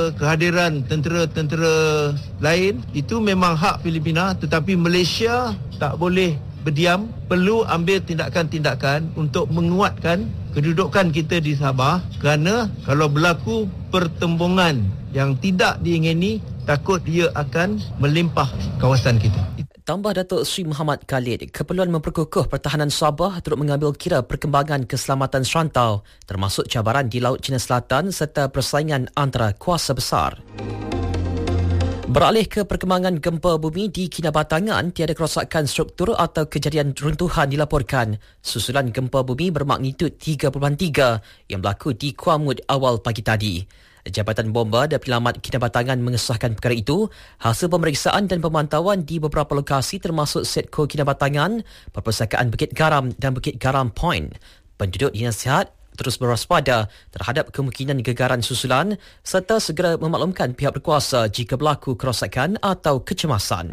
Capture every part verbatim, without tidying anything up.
kehadiran tentera-tentera lain, itu memang hak Filipina, tetapi Malaysia tak boleh berdiam, perlu ambil tindakan-tindakan untuk menguatkan kedudukan kita di Sabah, kerana kalau berlaku pertembungan yang tidak diingini, takut dia akan melimpah kawasan kita. Tambah Datuk Seri Muhammad Khalid, keperluan memperkukuh pertahanan Sabah turut mengambil kira perkembangan keselamatan serantau, termasuk cabaran di Laut Cina Selatan serta persaingan antara kuasa besar. Beralih ke perkembangan gempa bumi di Kinabatangan, tiada kerosakan struktur atau kejadian runtuhan dilaporkan susulan gempa bumi bermagnitud tiga perpuluhan tiga yang berlaku di Kuamud awal pagi tadi. Jabatan Bomba dan Penyelamat Kinabatangan mengesahkan perkara itu hasil pemeriksaan dan pemantauan di beberapa lokasi termasuk Setco Kinabatangan, Perpustakaan Bukit Garam dan Bukit Garam Point. Penduduk dinasihat terus berwaspada terhadap kemungkinan gegaran susulan serta segera memaklumkan pihak berkuasa jika berlaku kerosakan atau kecemasan.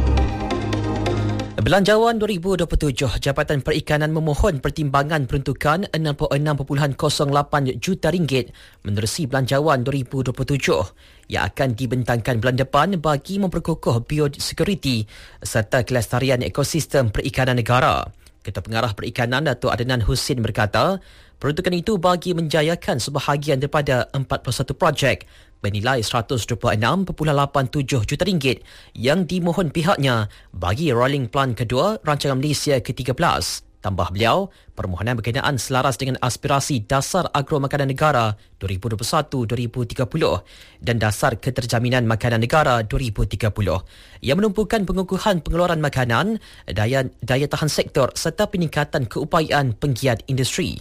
Belanjawan dua ribu dua puluh tujuh, Jabatan Perikanan memohon pertimbangan peruntukan enam puluh enam perpuluhan kosong lapan juta ringgit menerusi Belanjawan dua ribu dua puluh tujuh yang akan dibentangkan bulan depan bagi memperkukuh biosecurity serta kelestarian ekosistem perikanan negara. Ketua Pengarah Perikanan Datuk Adnan Husin berkata, peruntukan itu bagi menjayakan sebahagian daripada empat puluh satu projek bernilai seratus dua puluh enam perpuluhan lapan tujuh juta ringgit yang dimohon pihaknya bagi rolling plan kedua Rancangan Malaysia ke tiga belas. Tambah beliau, permohonan berkenaan selaras dengan aspirasi Dasar Agro Makanan Negara dua ribu dua puluh satu hingga dua ribu tiga puluh dan Dasar Keterjaminan Makanan Negara dua ribu tiga puluh yang menumpukan pengukuhan pengeluaran makanan, daya, daya tahan sektor serta peningkatan keupayaan penggiat industri.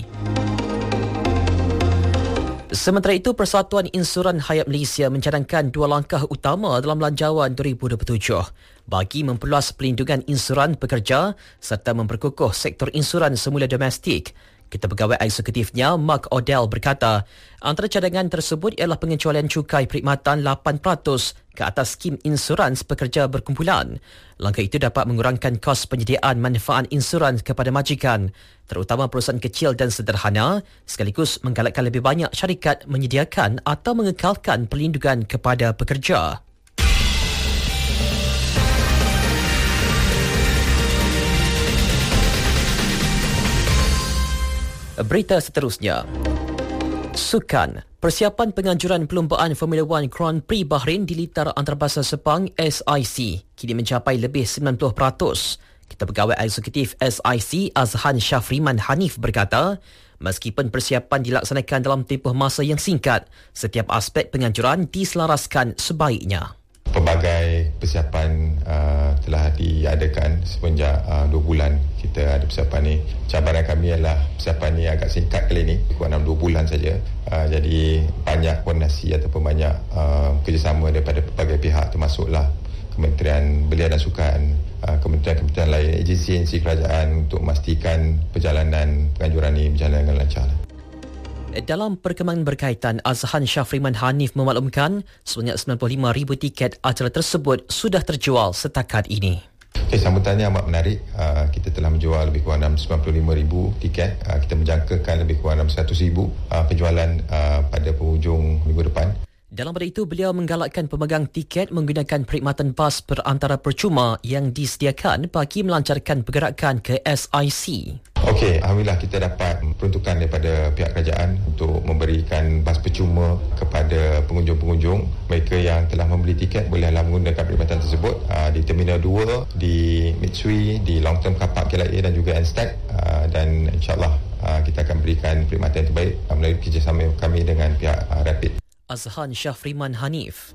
Sementara itu, Persatuan Insuran Hayat Malaysia mencadangkan dua langkah utama dalam Belanjawan dua ribu dua puluh tujuh bagi memperluas pelindungan insuran pekerja serta memperkukuh sektor insuran semula domestik. Ketua Pegawai Eksekutifnya, Mark Odell berkata, antara cadangan tersebut ialah pengecualian cukai perkhidmatan lapan peratus ke atas skim insurans pekerja berkumpulan. Langkah itu dapat mengurangkan kos penyediaan manfaat insurans kepada majikan, terutama perusahaan kecil dan sederhana, sekaligus menggalakkan lebih banyak syarikat menyediakan atau mengekalkan perlindungan kepada pekerja. Berita seterusnya. Sukan. Persiapan penganjuran perlumbaan Formula One Grand Prix Bahrain di litar antarabangsa Sepang S I C kini mencapai lebih sembilan puluh peratus. Ketua Pegawai Eksekutif S I C Azhan Shafriman Hanif berkata, meskipun persiapan dilaksanakan dalam tempoh masa yang singkat, setiap aspek penganjuran diselaraskan sebaiknya. Pelbagai persiapan uh, telah diadakan semenjak uh, dua bulan kita ada persiapan ni. Cabaran kami adalah persiapan ni agak singkat kali ni, kurang dalam dua bulan saja. Uh, jadi banyak koordinasi ataupun banyak uh, kerjasama daripada pelbagai pihak, termasuklah Kementerian Belia dan Sukan, uh, kementerian-kementerian lain, agensi-agensi kerajaan untuk memastikan perjalanan penganjuran ini berjalan dengan lancar. Dalam perkembangan berkaitan, Azhan Shafriman Hanif memaklumkan sebanyak sembilan puluh lima ribu tiket acara tersebut sudah terjual setakat ini. Okay, sambutannya amat menarik. Uh, kita telah menjual lebih kurang dalam sembilan puluh lima ribu tiket. Uh, kita menjangkakan lebih kurang dalam seratus ribu uh, penjualan uh, pada penghujung minggu depan. Dalam pada itu, beliau menggalakkan pemegang tiket menggunakan perkhidmatan bas perantara percuma yang disediakan bagi melancarkan pergerakan ke S I C. Okey, alhamdulillah kita dapat peruntukan daripada pihak kerajaan untuk memberikan bas percuma kepada pengunjung-pengunjung. Mereka yang telah membeli tiket bolehlah menggunakan perkhidmatan tersebut uh, di Terminal dua, di Mitsui, di Long Term Car Park K L A dan juga N S T A C, uh, dan insyaAllah uh, kita akan berikan perkhidmatan yang terbaik uh, melalui kerjasama kami dengan pihak uh, Rapid. Azhan Shafriman Hanif.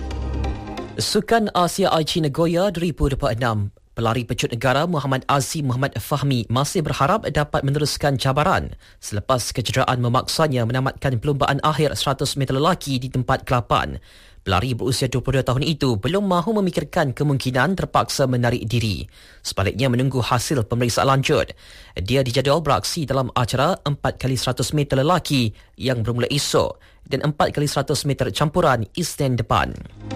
Sukan Asia I C Nagoya dua ribu dua puluh enam. Pelari pecut negara Muhammad Azim Muhammad Fahmi masih berharap dapat meneruskan cabaran selepas kecederaan memaksanya menamatkan perlumbaan akhir seratus meter lelaki di tempat ke lapan. Pelari berusia dua puluh dua tahun itu belum mahu memikirkan kemungkinan terpaksa menarik diri. Sebaliknya menunggu hasil pemeriksaan lanjut. Dia dijadual beraksi dalam acara empat kali seratus meter lelaki yang bermula esok dan empat kali seratus meter campuran Isnin depan.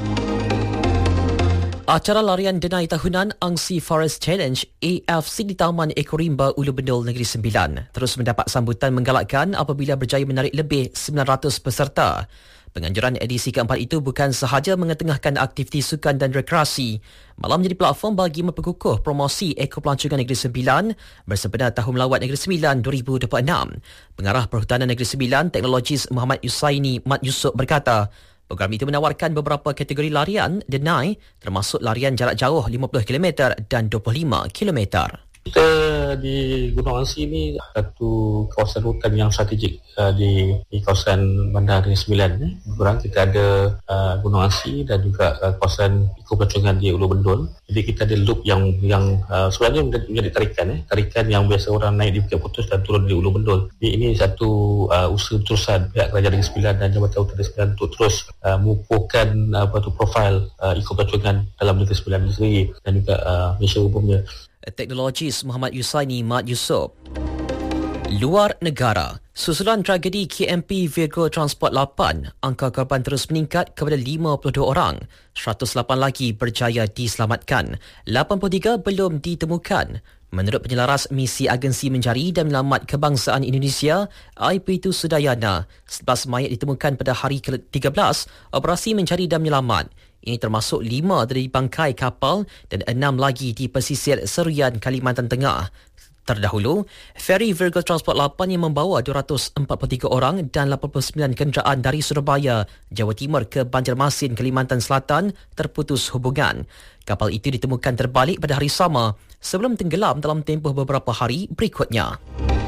Acara larian denai tahunan Angsi Forest Challenge A F C di Taman Ekorimba Ulu Bendul Negeri Sembilan terus mendapat sambutan menggalakkan apabila berjaya menarik lebih sembilan ratus peserta. Penganjuran edisi keempat itu bukan sahaja mengetengahkan aktiviti sukan dan rekreasi, malah menjadi platform bagi memperkukuh promosi Ekopelancongan Negeri Sembilan bersempena Tahun Melawat Negeri Sembilan dua ribu dua puluh enam. Pengarah Perhutanan Negeri Sembilan Teknologis Muhammad Yusaini Mat Yusof berkata, program itu menawarkan beberapa kategori larian denai termasuk larian jarak jauh lima puluh kilometer dan dua puluh lima kilometer. Kita di Gunung Angsi ni satu kawasan hutan yang strategik uh, di, di kawasan Bandar Negeri Sembilan. Eh. Kurang kita ada uh, Gunung Angsi dan juga uh, kawasan Ekopelancongan di Ulu Bendul. Jadi kita ada loop yang yang uh, sebenarnya menjadi tarikan, eh. tarikan yang biasa orang naik di Bukit Putus dan turun di Ulu Bendul. Jadi ini satu uh, usaha terusan pihak Kerajaan Negeri Sembilan dan Jabatan Hutan Negeri Sembilan untuk terus uh, mengukuhkan uh, batu profil uh, Ekopelancongan dalam Negeri Sembilan sendiri dan juga uh, Malaysia umumnya. Teknologis Muhammad Yusaini Mat Yusof. Luar negara, susulan tragedi K M P Virgo Transport lapan, angka korban terus meningkat kepada lima puluh dua orang. seratus lapan lagi berjaya diselamatkan. lapan puluh tiga belum ditemukan. Menurut penyelaras Misi Agensi Mencari dan Menyelamat Kebangsaan Indonesia, I P tu Sudayana, sebelas mayat ditemukan pada hari ke tiga belas operasi mencari dan menyelamat. Ini termasuk lima dari bangkai kapal dan enam lagi di pesisir Serian, Kalimantan Tengah. Terdahulu, feri Virgo Transport lapan yang membawa dua ratus empat puluh tiga orang dan lapan puluh sembilan kenderaan dari Surabaya, Jawa Timur ke Banjarmasin, Kalimantan Selatan terputus hubungan. Kapal itu ditemukan terbalik pada hari sama sebelum tenggelam dalam tempoh beberapa hari berikutnya.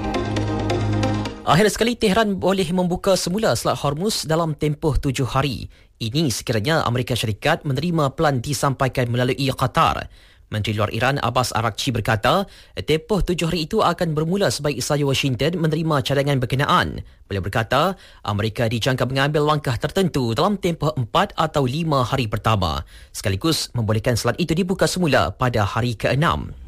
Akhir sekali, Tehran boleh membuka semula Selat Hormuz dalam tempoh tujuh hari. Ini sekiranya Amerika Syarikat menerima pelan disampaikan melalui Qatar. Menteri Luar Iran Abbas Araghchi berkata, tempoh tujuh hari itu akan bermula sebaik sahaja Washington menerima cadangan berkenaan. Beliau berkata, Amerika dijangka mengambil langkah tertentu dalam tempoh empat atau lima hari pertama, sekaligus membolehkan selat itu dibuka semula pada hari keenam.